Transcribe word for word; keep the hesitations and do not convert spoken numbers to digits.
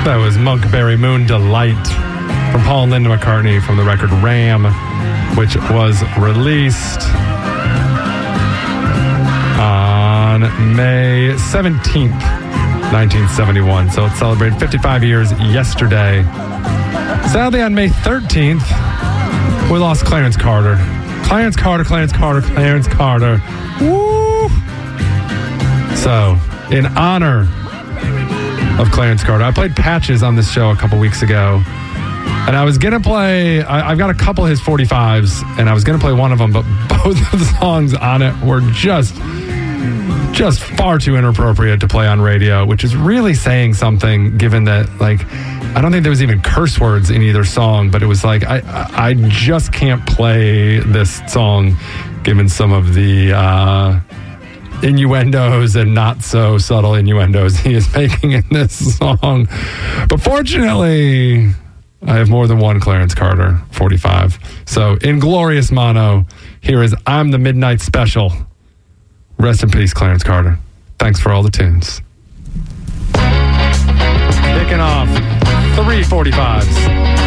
That was Monkberry Moon Delight from Paul and Linda McCartney from the record Ram, which was released on May seventeenth, nineteen seventy-one. So it celebrated fifty-five years yesterday. Sadly, on May thirteenth, we lost Clarence Carter. Clarence Carter, Clarence Carter, Clarence Carter. Woo! So, in honor of Clarence Carter, I played Patches on this show a couple weeks ago. And I was going to play, I, I've got a couple of his forty-fives, and I was going to play one of them, but both of the songs on it were just, just far too inappropriate to play on radio, which is really saying something given that, like, I don't think there was even curse words in either song, but it was like, I, I just can't play this song given some of the uh, innuendos and not so subtle innuendos he is making in this song. But fortunately, I have more than one Clarence Carter forty-five. So in glorious mono, here is I'm the Midnight Special. Rest in peace, Clarence Carter. Thanks for all the tunes. Kicking off three forty-fives.